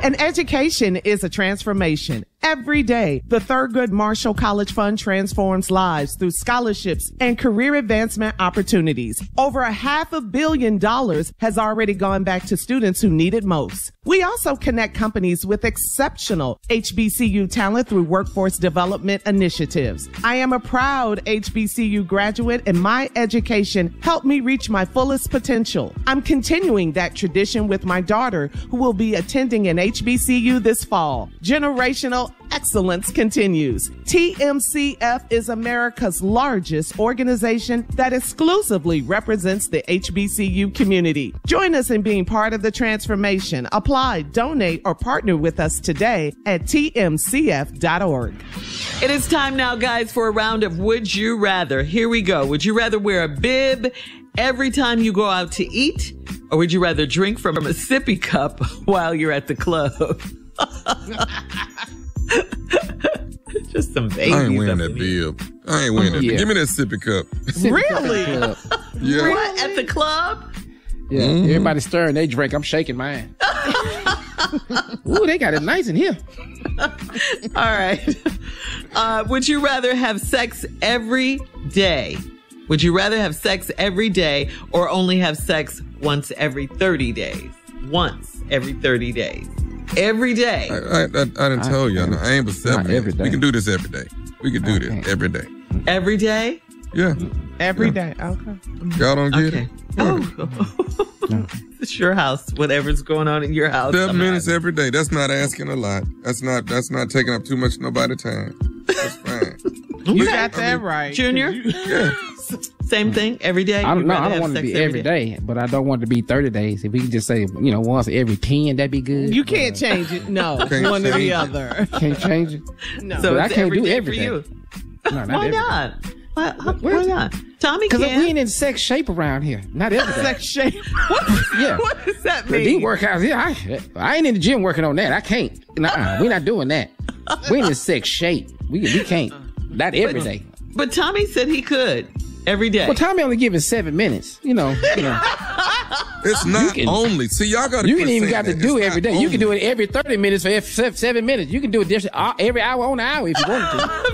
And education is a transformation. Every day, the Thurgood Marshall College Fund transforms lives through scholarships and career advancement opportunities. Over $500 million has already gone back to students who need it most. We also connect companies with exceptional HBCU talent through workforce development initiatives. I am a proud HBCU graduate, and my education helped me reach my fullest potential. I'm continuing that tradition with my daughter, who will be attending an HBCU this fall. Generational excellence continues. TMCF is America's largest organization that exclusively represents the HBCU community. Join us in being part of the transformation. Apply, donate, or partner with us today at tmcf.org. It is time now, guys, for a round of Would You Rather. Here we go. Would you rather wear a bib every time you go out to eat, or would you rather drink from a sippy cup while you're at the club? Just some babies. I ain't wearing that bib. I ain't wearing that. Yeah. Give me that sippy cup. Really? Yeah. What? At the club? Yeah. Everybody stirring, they drink. I'm shaking mine. Ooh, they got it nice in here. All right. Would you rather have sex every day? Would you rather have sex every day or only have sex once every 30 days? Once every 30 days. Every day. I didn't tell you. I ain't but 7 days. every day. We can do this every day. We can do this every day. Every day? Yeah. Every day. Okay. Y'all don't get Okay. it? Oh. It's your house. Whatever's going on in your house. 7 minutes every day. That's not asking a lot. That's not taking up too much of nobody's time. That's fine. You got that right. Junior? Yeah. Same thing every day? I don't You'd know. rather I don't have want it to sex be every day, but I don't want it to be 30 days. If we can just say, once every 10, that'd be good. You can't change it. No, Can't one or change the it. other. Can't change it. No. So But I it's can't every do day every for day. you. No, not Why every day. not? Why not? Tommy Because can. we ain't in sex shape around here. Not every day. Sex shape. Yeah. What does that But these mean? workouts here, I ain't in the gym working on that. I can't. We're not doing that. We ain't in sex shape. We can't. Not every day. But Tommy said he could every day. Well, Tommy only giving 7 minutes. It's not only. See, y'all got to. You ain't even got to do it every day. You can do it. it every 30 minutes for 7 minutes. You can do it every hour on the hour if you wanted to.